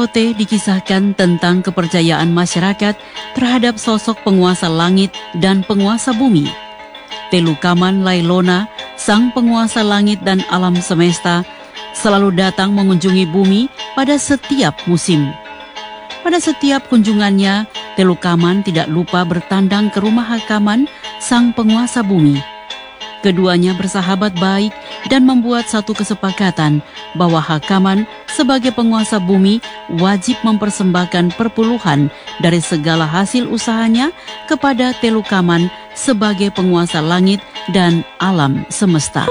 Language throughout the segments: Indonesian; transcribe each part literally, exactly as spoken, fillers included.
Ote dikisahkan tentang kepercayaan masyarakat terhadap sosok penguasa langit dan penguasa bumi. Telukaman Lailona, sang penguasa langit dan alam semesta, selalu datang mengunjungi bumi pada setiap musim. Pada setiap kunjungannya, Telukaman tidak lupa bertandang ke rumah Hakaman, sang penguasa bumi. Keduanya bersahabat baik dan membuat satu kesepakatan bahwa Hakaman sebagai penguasa bumi wajib mempersembahkan perpuluhan dari segala hasil usahanya kepada Telukaman sebagai penguasa langit dan alam semesta.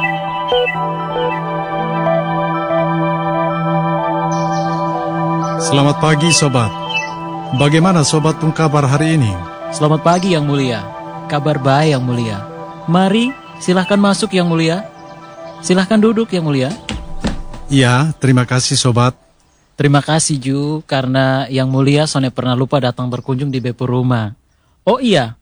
Selamat pagi sobat. Bagaimana sobat pun kabar hari ini? Selamat pagi Yang Mulia. Kabar baik Yang Mulia. Mari silahkan masuk Yang Mulia. Silahkan duduk Yang Mulia. Iya, terima kasih sobat. Terima kasih Ju, karena Yang Mulia Sone pernah lupa datang berkunjung di Bepu rumah. Oh iya,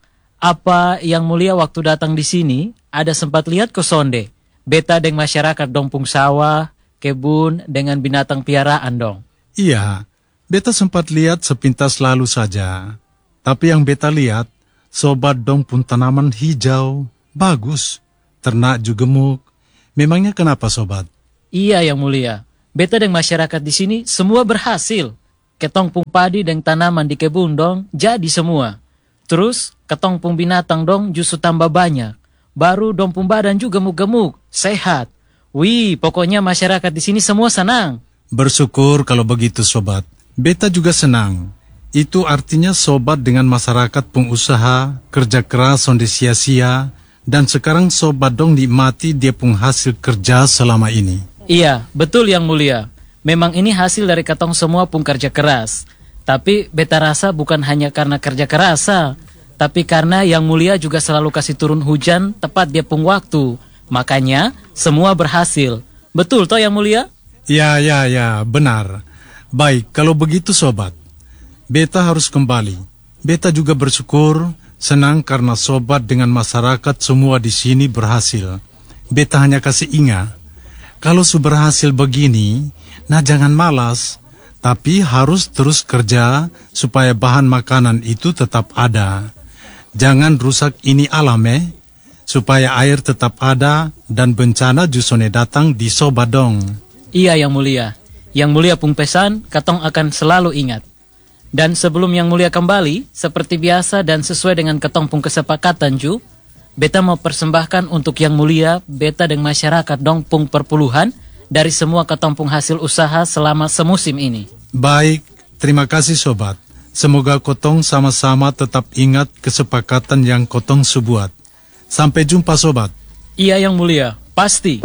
apa Yang Mulia waktu datang di sini ada sempat lihat ke sonde? Beta deng masyarakat dompung sawah, kebun dengan binatang piaraan dong. Iya, beta sempat lihat sepintas lalu saja. Tapi yang beta lihat, sobat dong pun tanaman hijau, bagus, ternak juga gemuk. Memangnya kenapa sobat? Iya Yang Mulia, beta dan masyarakat di sini semua berhasil. Ketong pung padi dan tanaman di kebun dong jadi semua. Terus ketong pung binatang dong justru tambah banyak. Baru dong pung badan juga gemuk-gemuk, sehat. Wih, pokoknya masyarakat di sini semua senang. Bersyukur kalau begitu sobat. Beta juga senang. Itu artinya sobat dengan masyarakat pengusaha, kerja keras sonde sia-sia, dan sekarang sobat dong nikmati dia pun hasil kerja selama ini. Iya, betul Yang Mulia. Memang ini hasil dari katong semua pun kerja keras. Tapi beta rasa bukan hanya karena kerja keras, tapi karena Yang Mulia juga selalu kasih turun hujan tepat dia pun waktu. Makanya semua berhasil. Betul toh Yang Mulia? Ya, ya, ya, benar. Baik, kalau begitu sobat, beta harus kembali. Beta juga bersyukur, senang karena sobat dengan masyarakat semua di sini berhasil. Beta hanya kasih ingat, kalau sudah berhasil begini, nah jangan malas, tapi harus terus kerja supaya bahan makanan itu tetap ada. Jangan rusak ini alam eh, supaya air tetap ada dan bencana jusone datang di sobat dong. Iya Yang Mulia. Yang Mulia pun pesan, katong akan selalu ingat. Dan sebelum Yang Mulia kembali, seperti biasa dan sesuai dengan katong pun kesepakatan Ju, beta mau persembahkan untuk Yang Mulia, beta dan masyarakat dong pung perpuluhan dari semua katong pung hasil usaha selama semusim ini. Baik, terima kasih sobat. Semoga kotong sama-sama tetap ingat kesepakatan yang kotong sebuat. Sampai jumpa sobat. Iya Yang Mulia, pasti.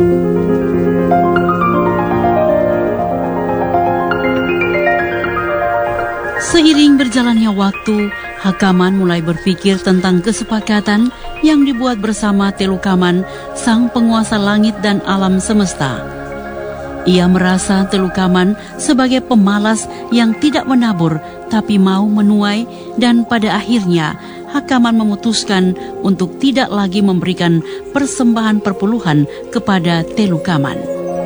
Seiring berjalannya waktu, Hakaman mulai berpikir tentang kesepakatan yang dibuat bersama Telukaman, sang penguasa langit dan alam semesta. Ia merasa Telukaman sebagai pemalas yang tidak menabur tapi mau menuai, dan pada akhirnya Hakaman memutuskan untuk tidak lagi memberikan persembahan perpuluhan kepada Telukaman.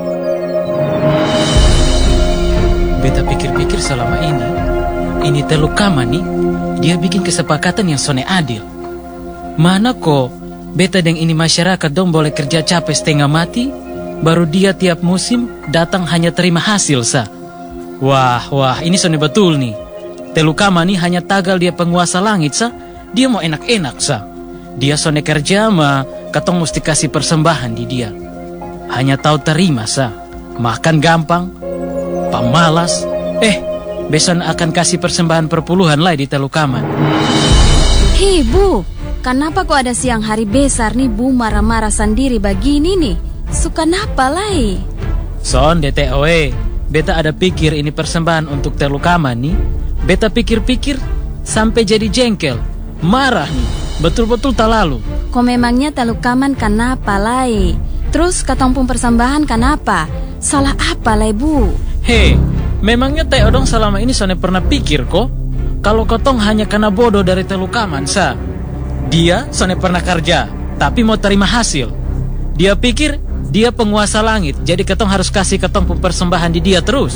Beta pikir-pikir selama ini, ini Telukaman nih, dia bikin kesepakatan yang sone adil. Mana kok beta deng ini masyarakat dong boleh kerja capek setengah mati, baru dia tiap musim datang hanya terima hasil sa. Wah, wah, ini sone betul nih. Telukaman nih hanya tagal dia penguasa langit sa, dia mau enak-enak sa. Dia sone kerja mah, katong mesti kasih persembahan di dia. Hanya tahu terima sa, makan gampang, pamalas, eh, beson akan kasih persembahan perpuluhan lah di Telukaman. Hei Bu, kenapa kok ada siang hari besar nih Bu marah-marah sendiri begini nih? Suka napa lai? Son D T O E, beta ada pikir ini persembahan untuk Telukaman nih. Beta pikir-pikir sampai jadi jengkel, marah nih, betul-betul tak lalu. Kok memangnya Telukaman kenapa lai? Terus katong pun persembahan kenapa? Salah apa lai Bu? Hei, memangnya Teh Odong selama ini Sone pernah pikir kok kalau kotong hanya karena bodoh dari Telukaman sa. Dia Sone pernah kerja tapi mau terima hasil. Dia pikir dia penguasa langit, jadi ketong harus kasih ketong persembahan di dia terus.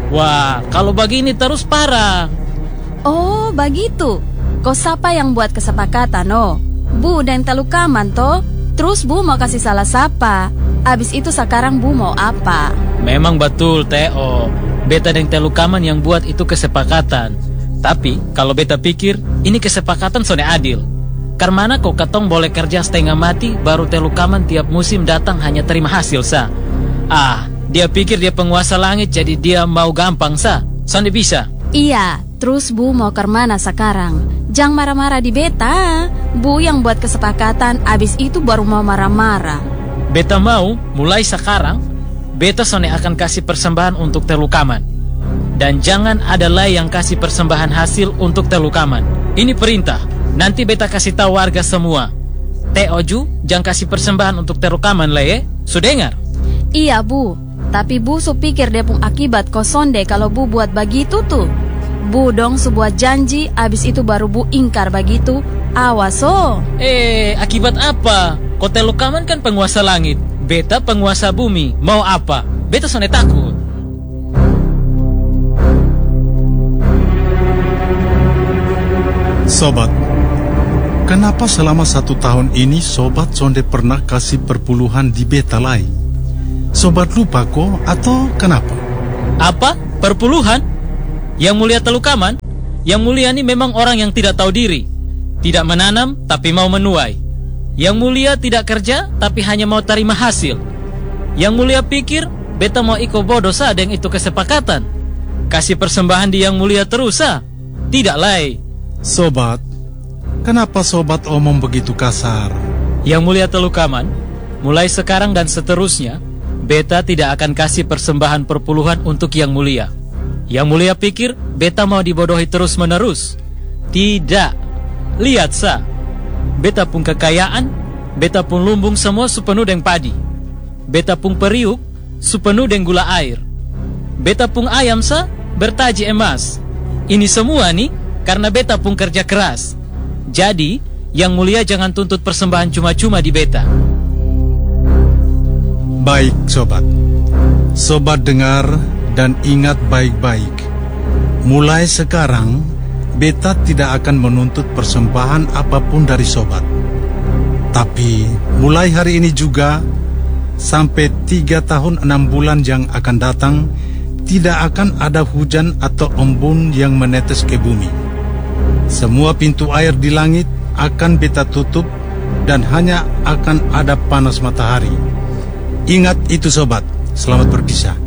Wah, kalau begini terus parah. Oh, begitu. Kok siapa yang buat kesepakatan, oh? Bu dan Telukaman, toh? Terus Bu mau kasih salah siapa? Abis itu sekarang Bu mau apa? Memang betul, Teo. Beta dan Telukaman yang buat itu kesepakatan. Tapi, kalau beta pikir, ini kesepakatan sone adil. Karena kok katong boleh kerja setengah mati, baru Telukaman tiap musim datang hanya terima hasil, sa. Ah, dia pikir dia penguasa langit, jadi dia mau gampang, sa. Sonde bisa. Iya, terus Bu mau ke mana sekarang? Jangan marah-marah di beta. Bu yang buat kesepakatan, abis itu baru mau marah-marah. Beta mau, mulai sekarang, beta sone akan kasih persembahan untuk Telukaman. Dan jangan ada lagi yang kasih persembahan hasil untuk Telukaman. Ini perintah. Nanti beta kasih tahu warga semua. Teo Ju, jangan kasih persembahan untuk Telukaman lah ya. Sudah dengar? Iya Bu, tapi Bu su pikir dia pun akibat kosonde kalau Bu buat begitu tuh. Bu dong sebuah janji, abis itu baru Bu ingkar begitu. Awas oh. Eh, akibat apa? Kok Telukaman kan penguasa langit, beta penguasa bumi. Mau apa? Beta sone takut. Sobat, kenapa selama satu tahun ini Sobat sonde pernah kasih perpuluhan di beta lain? Sobat lupa kok atau kenapa? Apa? Perpuluhan? Yang mulia Telukaman? Yang mulia ini memang orang yang tidak tahu diri. Tidak menanam, tapi mau menuai. Yang mulia tidak kerja, tapi hanya mau terima hasil. Yang mulia pikir, beta mau ikut bodoh sah dengan itu kesepakatan. Kasih persembahan di yang mulia terus sah. Tidak lai. Sobat, kenapa Sobat omong begitu kasar? Yang mulia Telukaman, mulai sekarang dan seterusnya, beta tidak akan kasih persembahan perpuluhan untuk yang mulia. Yang mulia pikir beta mau dibodohi terus menerus. Tidak. Lihat sa, beta pun kekayaan, beta pun lumbung semua sepenuh dengan padi. Beta pun periuk sepenuh dengan gula air. Beta pun ayam sa bertaji emas. Ini semua nih karena beta pun kerja keras. Jadi yang mulia jangan tuntut persembahan cuma-cuma di beta. Baik Sobat, Sobat dengar dan ingat baik-baik. Mulai sekarang, beta tidak akan menuntut persembahan apapun dari Sobat. Tapi, mulai hari ini juga, sampai tiga tahun enam bulan yang akan datang, tidak akan ada hujan atau embun yang menetes ke bumi. Semua pintu air di langit akan beta tutup dan hanya akan ada panas matahari. Ingat itu Sobat, selamat berpisah.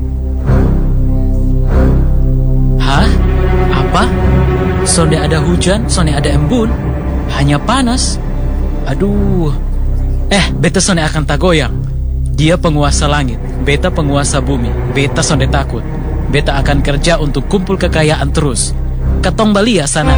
Hah? Apa? Sonde ada hujan, sonde ada embun, hanya panas. Aduh. Eh, beta sonde akan tagoyang. Dia penguasa langit, beta penguasa bumi. Beta sonde takut. Beta akan kerja untuk kumpul kekayaan terus. Katong balia sana.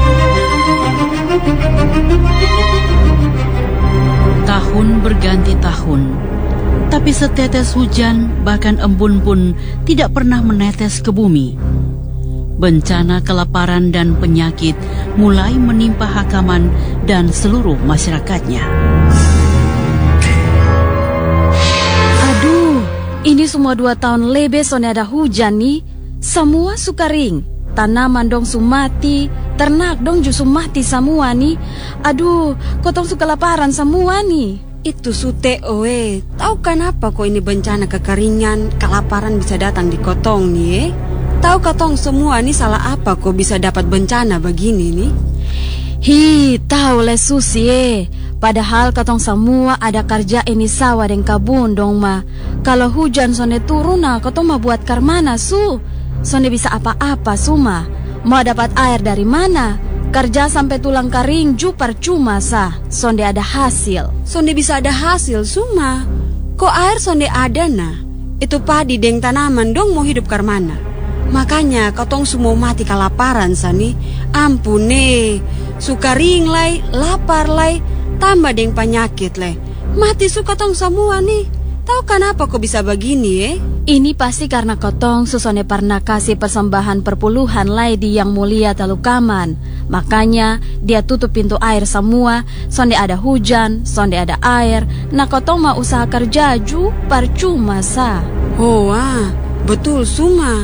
Tahun berganti tahun, tapi setetes hujan bahkan embun pun tidak pernah menetes ke bumi. Bencana kelaparan dan penyakit mulai menimpa Hakaman dan seluruh masyarakatnya. Aduh, ini semua dua tahun lebih soalnya ada hujan nih. Semua su kering, tanaman dong su mati, ternak dong justru mati semua nih. Aduh, kotong su kelaparan semua nih. Itu su Teo eh. Tahu kenapa kok ini bencana kekeringan, kelaparan bisa datang di kotong nih eh? Tahu katong semua nih salah apa kok bisa dapat bencana begini nih? Hi, tahu le Susi eh. Padahal katong semua ada kerja ini sawah dan kabun dong ma. Kalau hujan sonde turun nah katong mau buat karmana su. Sonde bisa apa-apa suma. Mau dapat air dari mana? Kerja sampai tulang kering ju percuma sah. Sonde ada hasil. Sonde bisa ada hasil suma. Kok air sonde ada nah? Itu padi deng tanaman dong mau hidup karmana. Makanya katong semua mati kelaparan sani. Ampun nih, suka ring lay, lapar lay, tambah deng penyakit lay. Mati su katong semua nih. Tahu kenapa kok bisa begini eh? Ini pasti karena kotong susone pernah kasih persembahan perpuluhan lay di yang mulia Telukaman. Makanya dia tutup pintu air semua. Sonde ada hujan, sonde ada air. Nah kotong mau usaha kerja ju percuma sa. Oh ah, betul suma.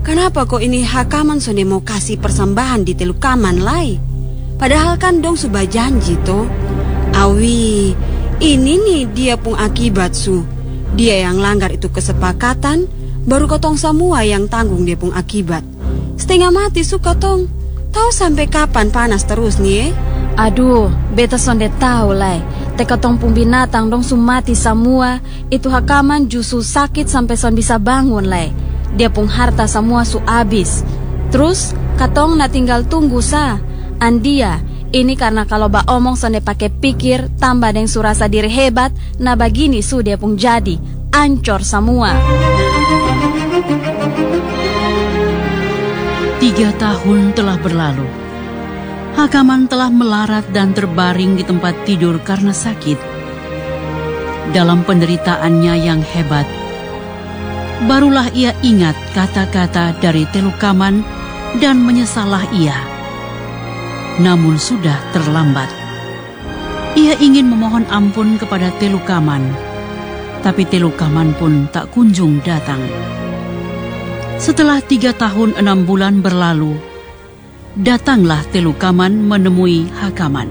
kenapa kok ini Hakaman sonde mau kasih persembahan di Telukaman lai? Padahal kan dong subah janji toh. Awi, ini nih dia pun akibat su. Dia yang langgar itu kesepakatan, baru kotong semua yang tanggung dia pun akibat. Setengah mati su kotong. Tahu sampai kapan panas terus nih eh? Aduh, beta sonde tahu lai. Te kotong pun binatang dong su mati semua. Itu Hakaman justru sakit sampai son bisa bangun lai. Dia pun harta semua su abis. Terus katong na tinggal tunggu sa. Andia, ini karena kalau ba omong sonde pakai pikir tambah deng surasa diri hebat, nah bagini su dia pun jadi ancor semua. Tiga tahun telah berlalu. Hakaman telah melarat dan terbaring di tempat tidur karena sakit. Dalam penderitaannya yang hebat, barulah ia ingat kata-kata dari Telukaman dan menyesallah ia. Namun sudah terlambat. Ia ingin memohon ampun kepada Telukaman, tapi Telukaman pun tak kunjung datang. Setelah tiga tahun enam bulan berlalu, datanglah Telukaman menemui Hakaman.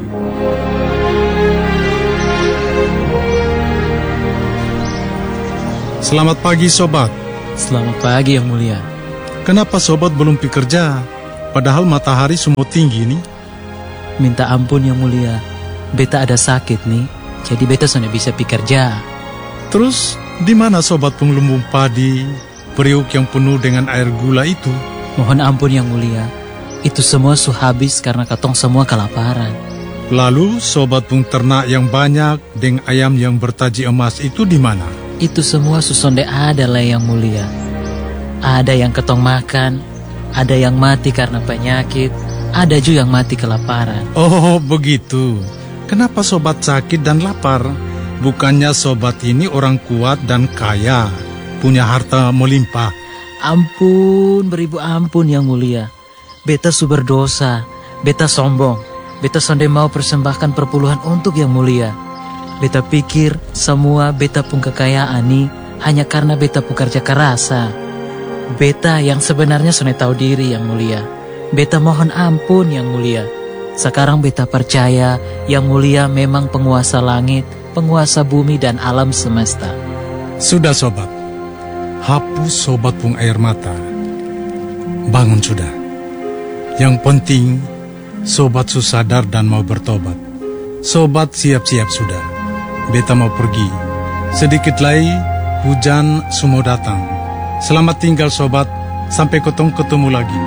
Selamat pagi, sobat. Selamat pagi, Yang Mulia. Kenapa sobat belum pergi kerja? Padahal matahari semua tinggi nih. Minta ampun, Yang Mulia. Beta ada sakit nih, jadi beta sudah bisa pergi kerja. Terus, di mana sobat penglumbung padi, periuk yang penuh dengan air gula itu? Mohon ampun, Yang Mulia. Itu semua su habis karena katong semua kelaparan. Lalu, sobat pung ternak yang banyak dengan ayam yang bertaji emas itu di mana? Itu semua su sonde ada lah, Yang Mulia. Ada yang ketong makan, ada yang mati karena penyakit, ada juga yang mati kelaparan. Oh, begitu. Kenapa sobat sakit dan lapar? Bukannya sobat ini orang kuat dan kaya, punya harta melimpah. Ampun, beribu ampun, Yang Mulia. Beta su berdosa, beta sombong. Beta sonde mau persembahkan perpuluhan untuk Yang Mulia. Beta pikir semua beta pun kekayaan nih hanya karena beta pun kerja kerasa. Beta yang sebenarnya sonde tahu diri, Yang Mulia. Beta mohon ampun, Yang Mulia. Sekarang beta percaya Yang Mulia memang penguasa langit, penguasa bumi dan alam semesta. Sudah sobat, hapus sobat pung air mata. Bangun sudah. Yang penting, sobat su sadar dan mau bertobat. Sobat siap-siap sudah. Beta mau pergi. Sedikit lagi, hujan semua datang. Selamat tinggal sobat, sampai ketemu ketemu lagi.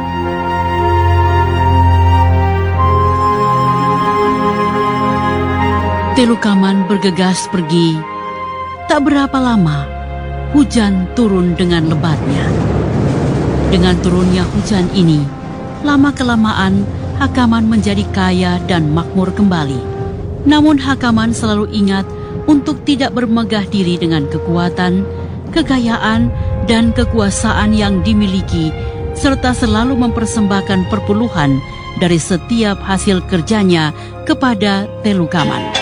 Telukaman bergegas pergi. Tak berapa lama, hujan turun dengan lebatnya. Dengan turunnya hujan ini, lama-kelamaan Hakaman menjadi kaya dan makmur kembali. Namun Hakaman selalu ingat untuk tidak bermegah diri dengan kekuatan, kekayaan, dan kekuasaan yang dimiliki, serta selalu mempersembahkan perpuluhan dari setiap hasil kerjanya kepada Telukaman.